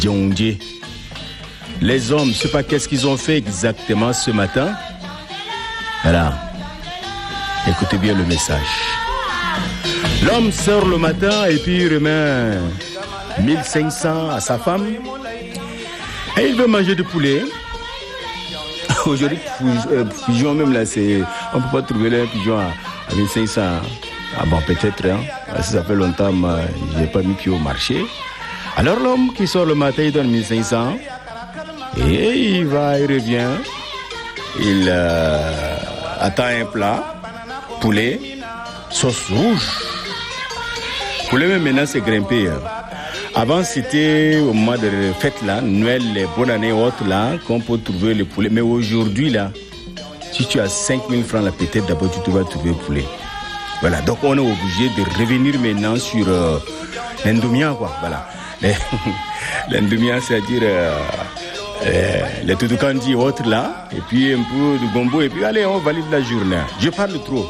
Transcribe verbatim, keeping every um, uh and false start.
Djongé. Les hommes, je ne sais pas qu'est-ce qu'ils ont fait exactement ce matin. Voilà. Écoutez bien le message. L'homme sort le matin et puis il remet mille cinq cents à sa femme. Et il veut manger du poulet. Aujourd'hui, pigeon même là, c'est, on ne peut pas trouver les pigeons à, à mille cinq cents. Ah bon, peut-être, hein. Ça fait longtemps que je n'ai pas mis pied au marché. Alors l'homme qui sort le matin, il donne mille cinq cents. Et il va, il revient. Il euh, attend un plat. Poulet, sauce rouge. Poulet, même maintenant, c'est grimpé. Hein. Avant, c'était au mois de fête, là, Noël, les bonnes années autres, là, qu'on peut trouver le poulet. Mais aujourd'hui, là, si tu as cinq mille francs, là, peut-être d'abord, tu vas trouver le poulet. Voilà, donc on est obligé de revenir maintenant sur euh, l'indomia, quoi. Voilà. L'indomia, c'est-à-dire euh, euh, les toutoukanji et autres, là, et puis un peu de gombo, et puis allez, on valide la journée. Je parle trop.